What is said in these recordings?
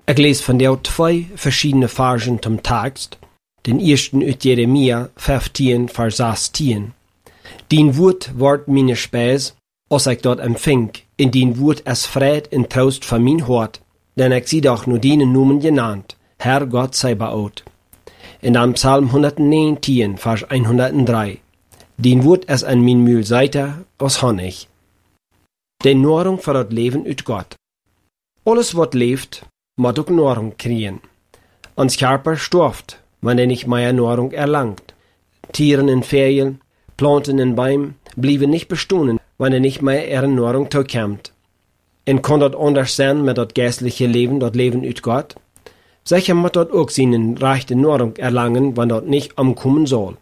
Ik lees van jou 2 verschiedene versen zum Text. Den ersten uit Jeremia 15, vers 16. Dien woord wordt mijn spijs, als ik dat empfing, in dien woord es vrede en troost van mijn hart, denn ik zie doch nur dienen noemen genannt, Herr Gott Zebaoth. In dan Psalm 119, vers 103. Dien woord es an mijn mühl seite als Honig. De Nahrung voor het leven uit God. Alles wat leeft, moet ook Nahrung kriegen. Ons Körper stirbt, wenn er nicht mehr Nahrung erlangt. Tieren en Vögel, Planten en Bäume blijven nicht bestehen, wenn er nicht mehr ihre Nahrung toekommt. En kan dat anders zijn met dat geestliche Leben, dat Leben uit Gott? Sicher moet dat ook zijn rechte Nahrung erlangen, wenn dat nicht umkommen soll.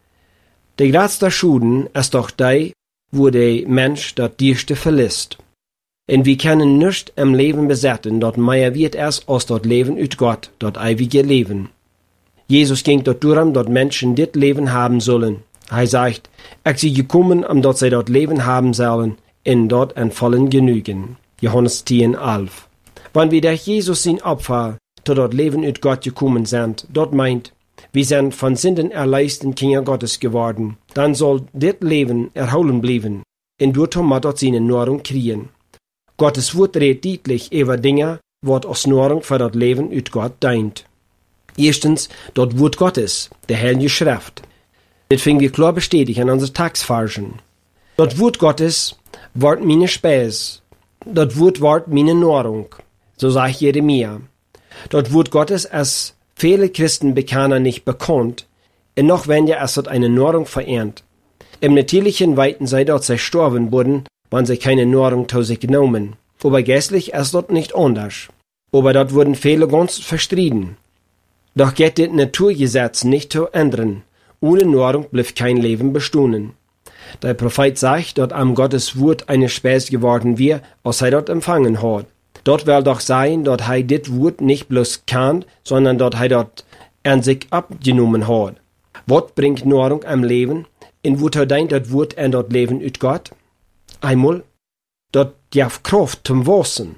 De grootste Schuden is doch die, wo der Mensch dat dierste verlässt. En wir können nicht im Leben besetzen, dat mehr wird es als dat Leben uit Gott, dat ewige Leben. Jesus ging dort darum, dat Menschen dit Leben haben sollen. Er sagt, ich bin gekommen, dat zij dat Leben haben sollen, en dat en vollen genügen. Johannes 10:11. Wenn wir durch Jesus zijn Opfer tot dat Leben uit Gott gekommen sind, dat meint, wir sind von Sünden erleisten Kinder Gottes geworden, dann soll dit Leben erholen bleiben, en daartoe moet dat zijn Nahrung kriegen. Gottes Wort redt deutlich über Dinge, wat als Nahrung für das Leben uit Gott dient. Erstens, das Wort Gottes, der Heilige Schrift. Das finden wir klar bestätigt in unseren Textversen. Das Wort Gottes wird meine Speise. Das Wort wird meine Nahrung. So sagt Jeremia. Das Wort Gottes ist viele Christen bekennen nicht bekannt, und noch weniger es hat eine Nahrung verehrt. Im Natürlichen weiten sie dort sie sterben wurden, wenn sie keine Nahrung zu sich genommen. Aber geistlich ist das nicht anders. Aber dort wurden viele ganz verstritten. Doch geht das Naturgesetz nicht zu ändern. Ohne Nahrung bleibt kein Leben bestehen. Der Prophet sagt, dass am Gottes Wort eine Speise geworden wird, als er dort empfangen hat. Dort will doch sein, dass er dit Wort nicht bloß kann, sondern dass er dort an sich abgenommen hat. Was bringt Nahrung am Leben? In wo deint das Wort an das Leben uit Gott? Einmal, dat gaf Kraft zum Wachsen.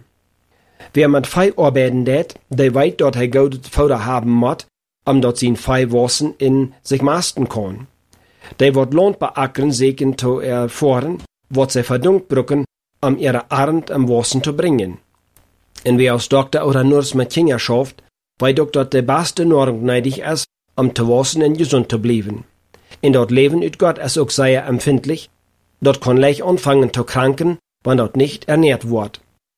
Wer mit viel arbeiten det, der weiß, dass er gutes Futter haben muss, dat sein viel Wachsen in sich masten kann. Der wird Land beackern, segen zu erfahren, was sie verdunkt brücken, ihre Arend am Wachsen zu bringen. Und wer als Doktor oder Nurse mit Kindern schafft, weiß doch, dass die beste Nahrung nötig ist, zu wachsen und gesund zu bleiben. In dat Leben uit Gott ist auch sehr empfindlich. Dat kann leicht anfangen zu kranken, wenn dat nicht ernährt wird.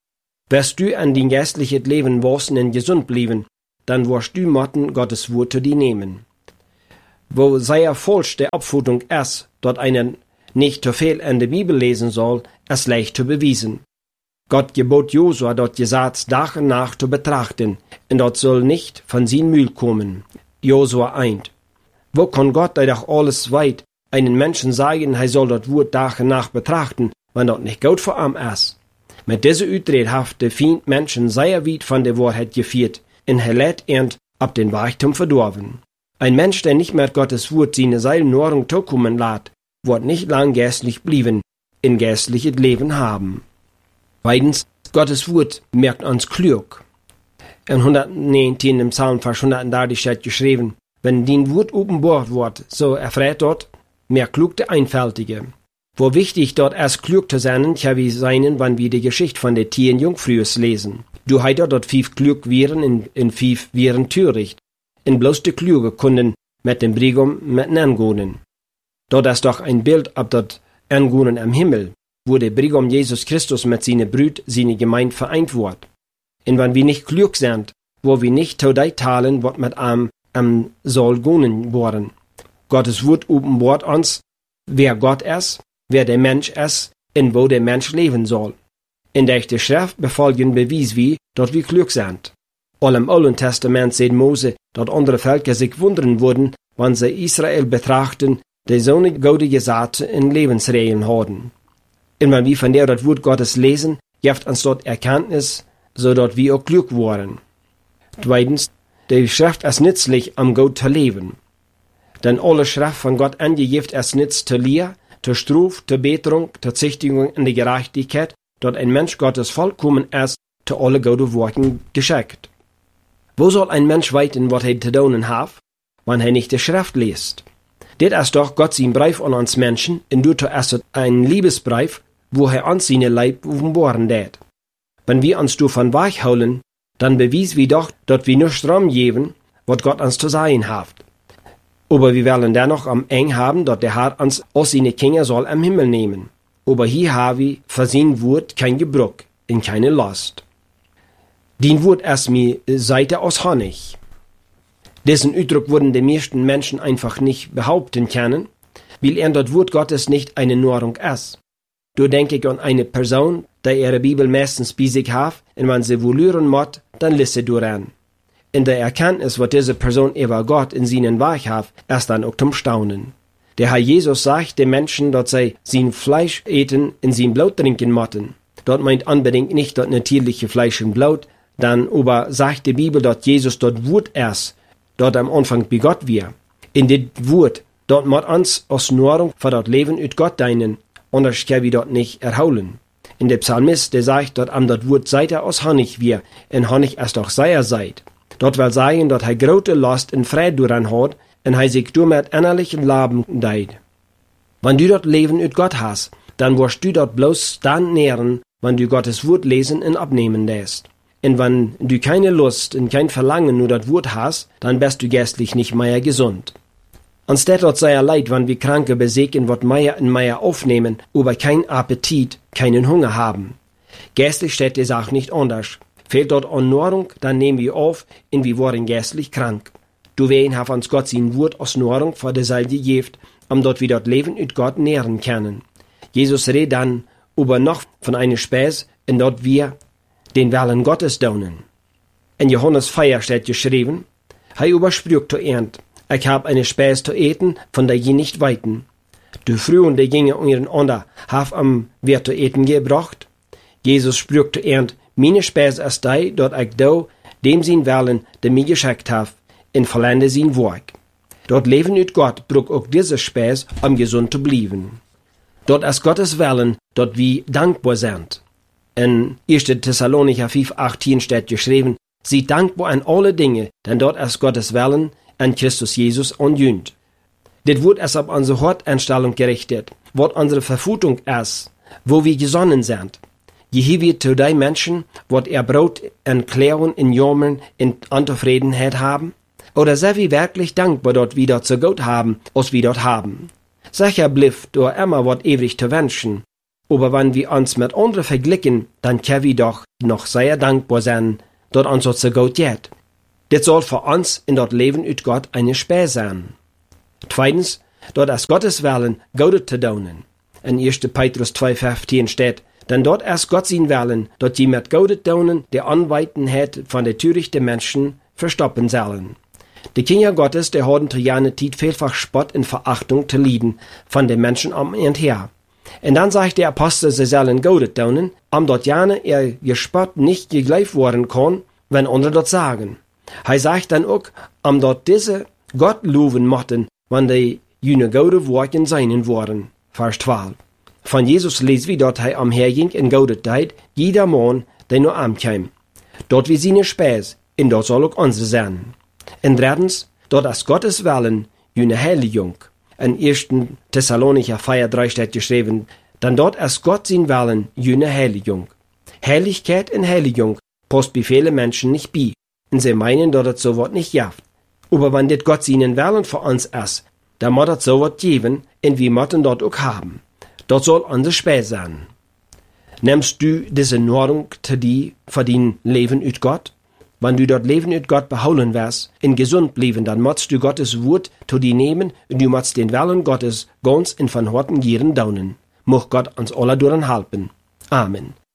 Wirst du an dein geistliches Leben wachsen und gesund bleiben, dann wirst du motten Gottes Wort zu dir nehmen. Wo sehr falsch der Abfutung ist, dat einer nicht zu viel in der Bibel lesen soll, ist leicht zu beweisen. Gott gebot Josua, dat Gesetz Tag und Nacht zu betrachten, und dat soll nicht von sein Mühl kommen. Josua 1. Wo kann Gott, der doch alles weit, einen Menschen sagen, er soll das Wort Tag und Nacht betrachten, wenn das nicht gut für ihn ist? Mit dieser Utrecht hat der Feind Menschen sehr weit von der Wahrheit geführt, und er lädt ihn ab den Reichtum verdorben. Ein Mensch, der nicht mehr Gottes Wort seine Seelennahrung zukommen lässt, wird nicht lang geistlich bleiben, in geistliches Leben haben. Zweitens, Gottes Wort merkt uns klug. In 119 im Psalm Vers 130 steht geschrieben, wenn dein Wort offenbart wird, so erfährt dort mehr klug der Einfältige. Wo wichtig dort erst klug zu sein, kann wir sein, wenn wir die Geschichte von der Tieren Jungfrühes lesen. Du heiter dort 5 klug wären in 5 wären töricht. In bloß die Kluge kunden mit dem Brigum mit angehen. Dort ist doch ein Bild ab dort angehen am Himmel, wo der Brigum Jesus Christus mit seiner Brüd, seine Gemeinde vereint wird. Und wenn wir nicht klug sind, wo wir nicht zu dei teilen, was mit am soll gehen worden. Gottes Wort offenbart uns, wer Gott ist, wer der Mensch ist und wo der Mensch leben soll. In der Schrift befolgen bewies wir, dass wir klug sind. All im Alten Testament sieht Mose, dass andere Völker sich wundern würden, wenn sie Israel betrachten, die so eine gute Gesetze in Lebensregeln haben. Und wenn wir von der das Wort Gottes lesen, gibt uns dort Erkenntnis, so dass wir auch klug waren. Zweitens, die Schrift ist nützlich, um gut zu leben. Denn alle Schrift von Gott angegeben ist nütz zur Lehre, zur Struf, zur Beterung, zur Züchtigung in der Gerechtigkeit, dort ein Mensch Gottes vollkommen ist, zu alle gute Worten geschickt. Wo soll ein Mensch weten, was er zu tun hat, wenn er nicht die Schrift liest? Dit ist doch Gott sein Brief an uns Menschen, und du ist ein Liebesbrief, wo er uns seine Leib offenbaren wird. Wenn wir uns davon wegholen, dann bewies wir doch, dass wir nur Strom geben, was Gott uns zu sagen hat. Aber wir wollen dennoch am eng haben, dass der Herr uns aus seine Kinder soll am Himmel nehmen. Aber hier haben wir für sein Wort kein Gebruch und keine Last. Dein Wort ist mir Seite aus Honig. Diesen Ausdruck würden die meisten Menschen einfach nicht behaupten können, weil das Wort Gottes nicht eine Nahrung ist. Da denke ich an eine Person, die ihre Bibel meistens bei sich hat, und wenn sie wohl hören muss, dann liest sie daran. In der Erkenntnis, was diese Person über Gott in seinen Weg hat, ist dann auch zum Staunen. Der Herr Jesus sagt den Menschen, dass sie sein Fleisch eten und sein Blut trinken müssen. Dort meint unbedingt nicht das natürliche Fleisch und Blut, dann aber sagt die Bibel, dass Jesus dort Wort ist, dort am Anfang bei Gott wir. In dit Wort, dort muss uns aus Nahrung für das Leben ut Gott dienen, anders können wir dort nicht erholen. In der Psalmist, der sagt, dort am das Wort seid aus Honig wir, in Honig ist doch seier seid. Dort will sagen, dass er große Last und Friede daran hat, und er sich damit innerlichen Leben deit. Wenn du dort Leben ut Gott hast, dann wirst du dort bloß dann nähren, wenn du Gottes Wort lesen und abnehmen lässt. Und wenn du keine Lust und kein Verlangen nur das Wort hast, dann bist du geistlich nicht mehr gesund. Anstatt dort sei leid, wenn wir Kranke besägen, wat mehr und mehr aufnehmen, aber kein Appetit, keinen Hunger haben. Geistlich steht die Sache nicht anders. Fehlt dort an Nahrung, dann nehmen wir auf, und wir worden geistlich krank. Du wen hat uns Gott sein Wort aus Nahrung vor der Seite gegeben, dort wir dort Leben ut Gott nähren können. Jesus redet dann über noch von einer Speise, in dort wir den Willen Gottes tun. In Johannes 4 steht geschrieben, er übersprüht zu Ernt, ich hab eine Speise zu eten, von der je nicht weiten. Die Frauen, die gingen untereinander, haben am Wert zu eten gebracht. Jesus sprüht zu Ernt, meine Speise ist die, dort ich do, dem sein Willen, der mir geschickt hat, in vollende sein Werk. Dort leben ut Gott, braucht auch diese Speise, gesund zu bleiben. Dort ist Gottes Willen, dort wir dankbar sind. In 1. Thessalonicher 5,18 steht geschrieben, seid dankbar an alle Dinge, denn dort ist Gottes Willen an Christus Jesus unjünd. Dit Wort ist auf unsere Horteinstellung gerichtet, was unsere Verfutung ist, wo wir gesonnen sind. Je wir zu den Menschen, wat Brot en Klärung in Jammern in Unzufriedenheit haben? Oder sind wir wirklich dankbar, dort wir dort so gut haben, als wir dort haben? Sicher blifft doch immer wat ewig zu wünschen. Aber wenn wir uns mit anderen vergleichen, dann können wir doch noch sehr dankbar sein, dort uns so gut geht. Das soll für uns in dort Leben ut Gott eine Speise sein. Zweitens, dort ist Gottes Willen, Gutes zu tun. In 1. Petrus 2,15 steht, denn dort ist Gott sein Willen, dort die mit Gutes tun, der Anweitenheit von der törichten Menschen verstoppen sollen. Die Kinder Gottes, der haben zu jener Zeit vielfach Spott und Verachtung zu leiden von den Menschen um ihn her. Und dann sagt der Apostel, sie sollen Gutes tun, dort jene ihr Gespott nicht gegleift worden kann, wenn andere dort sagen. Er sagt dann auch, dort diese Gott loben mochten, wenn die jene gute Worte seinen worden. Vers 12. Von Jesus lesen wir dort, er umherging in gute Zeit, jeder Mann, der nur ankäm. Dort wie seine Speise, und dort soll auch unsere sein. Und drittens, dort ist Gottes Willen, jene Heiligung. In 1. Thessalonicher 4,3 steht geschrieben, denn dort ist Gott sein Willen, jene Heiligung. Heiligkeit und Heiligung passt bei vielen Menschen nicht bei. Und sie meinen, dass das so was nicht jaft. Aber wenn das Gott seinen Willen für uns ist, dann muss das so was geben, und wir müssen dort auch haben. Dort soll unsere Speise sein. Nimmst du diese Nahrung zu dir für dein Leben ut Gott? Wenn du dort Leben ut Gott beholen wirst, in gesund bleiben, dann musst du Gottes Wort zu dir nehmen, und du musst den Willen Gottes ganz in von Horten gieren daunen. Mocht Gott uns alle daran helfen. Amen.